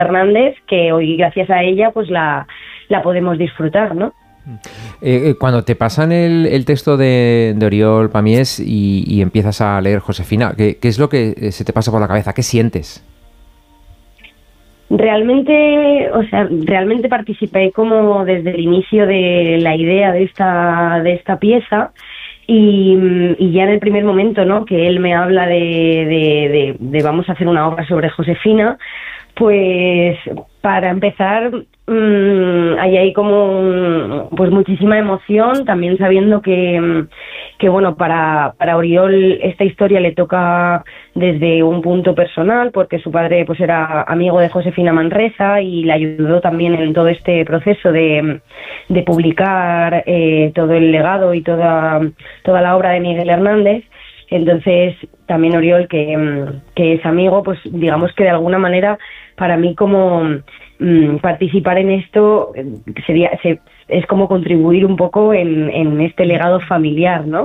Hernández, que hoy gracias a ella pues la podemos disfrutar, ¿no? Cuando te pasan el texto de Oriol Pamiés y empiezas a leer Josefina, ¿qué es lo que se te pasa por la cabeza? ¿Qué sientes? Realmente participé como desde el inicio de la idea de esta pieza y ya en el primer momento, ¿no?, que él me habla de vamos a hacer una obra sobre Josefina, pues para empezar ahí hay como pues muchísima emoción, también sabiendo que bueno, para Oriol esta historia le toca desde un punto personal, porque su padre pues era amigo de Josefina Manresa y le ayudó también en todo este proceso de publicar todo el legado y toda la obra de Miguel Hernández. Entonces también Oriol, que es amigo, pues digamos que de alguna manera para mí como participar en esto es como contribuir un poco en este legado familiar, ¿no?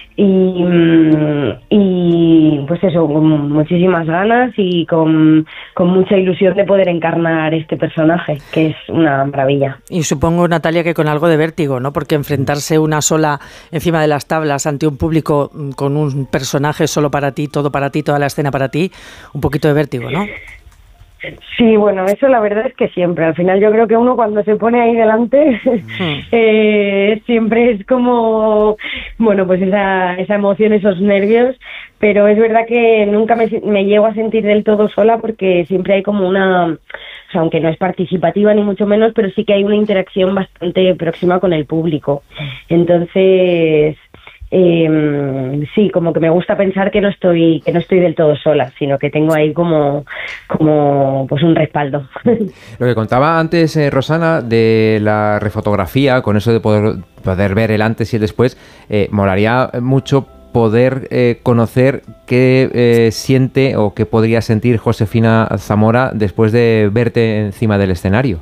Y pues eso, con muchísimas ganas y con mucha ilusión de poder encarnar este personaje, que es una maravilla. Y supongo, Natalia, que con algo de vértigo, ¿no? Porque enfrentarse una sola encima de las tablas ante un público con un personaje solo para ti, toda la escena para ti, un poquito de vértigo, ¿no? Sí, bueno, eso la verdad es que siempre. Al final yo creo que uno cuando se pone ahí delante siempre es como, bueno, pues esa emoción, esos nervios, pero es verdad que nunca me llego a sentir del todo sola porque siempre hay como una, o sea, aunque no es participativa ni mucho menos, pero sí que hay una interacción bastante próxima con el público. Entonces sí, como que me gusta pensar que no estoy del todo sola, sino que tengo ahí como pues un respaldo. Lo que contaba antes Rosana de la refotografía, con eso de poder ver el antes y el después, molaría mucho poder conocer qué siente o qué podría sentir Josefina Zamora después de verte encima del escenario.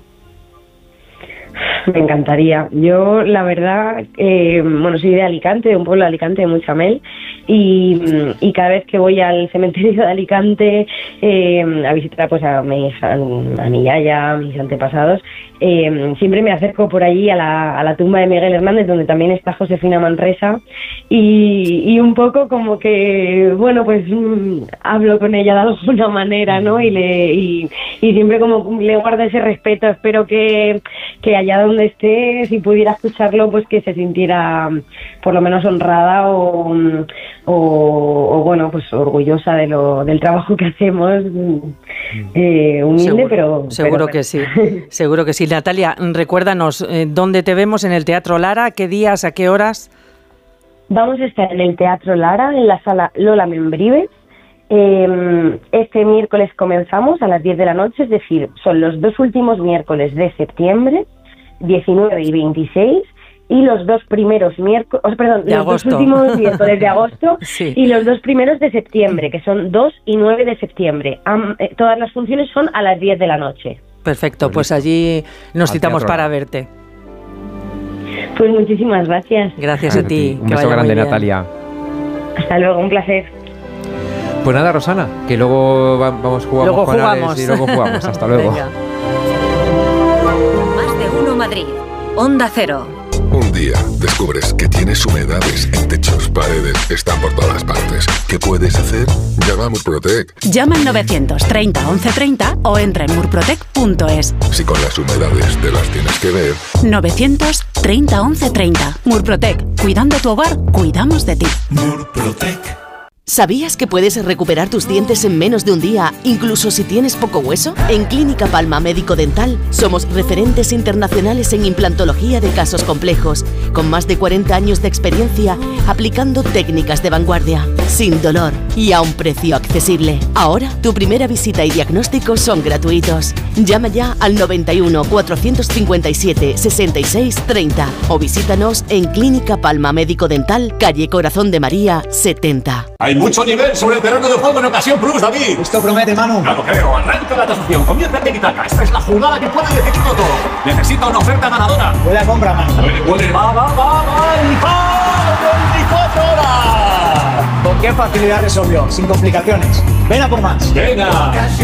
Me encantaría. Yo, la verdad, bueno, soy de Alicante, de un pueblo de Alicante, de Mutxamel, y cada vez que voy al cementerio de Alicante a visitar pues a mi yaya, a mis antepasados, siempre me acerco por allí a la tumba de Miguel Hernández, donde también está Josefina Manresa, y un poco como que, bueno, pues hablo con ella de alguna manera, ¿no? Y siempre como le guardo ese respeto. Espero que allá donde esté, si pudiera escucharlo, pues que se sintiera por lo menos honrada o bueno, pues orgullosa del trabajo que hacemos, humilde, seguro que sí, seguro que sí. Natalia, recuérdanos dónde te vemos en el Teatro Lara, qué días, a qué horas. Vamos a estar en el Teatro Lara, en la sala Lola Membrives. Este miércoles comenzamos a las 10 de la noche, es decir, son los dos últimos miércoles de septiembre, 19 y 26, y los dos primeros miércoles, dos últimos miércoles de agosto sí. Y los dos primeros de septiembre, que son 2 y 9 de septiembre. Todas las funciones son a las 10 de la noche. Perfecto, pues allí nos citamos para verte. Pues muchísimas gracias. Gracias a ti. Un beso grande, Natalia. Hasta luego, un placer. Pues nada, Rosana, que luego jugamos y luego jugamos. Hasta luego. Venga. Más de uno Madrid. Onda Cero. Un día descubres que tienes humedades en techos, paredes, están por todas partes. ¿Qué puedes hacer? Llama a Murprotec. Llama al 930 1130 o entra en murprotec.es. Si con las humedades te las tienes que ver. 930 1130. Murprotec. Cuidando tu hogar, cuidamos de ti. Murprotec. ¿Sabías que puedes recuperar tus dientes en menos de un día, incluso si tienes poco hueso? En Clínica Palma Médico Dental somos referentes internacionales en implantología de casos complejos, con más de 40 años de experiencia aplicando técnicas de vanguardia, sin dolor y a un precio accesible. Ahora, tu primera visita y diagnóstico son gratuitos. Llama ya al 91 457 66 30 o visítanos en Clínica Palma Médico Dental, calle Corazón de María 70. Hay mucho nivel sobre el terreno de juego en ocasión Plus, David. Esto promete, Manu. No lo creo. Arranca la tasación. Comienza el tiki-taka. Esta es la jugada que puede decidirlo todo. Necesita una oferta ganadora. Puede a compra, Manu. Puede. Va. ¡Y va! 24 horas. ¿Con qué facilidad resolvió? Sin complicaciones. Ven a por más. Venga.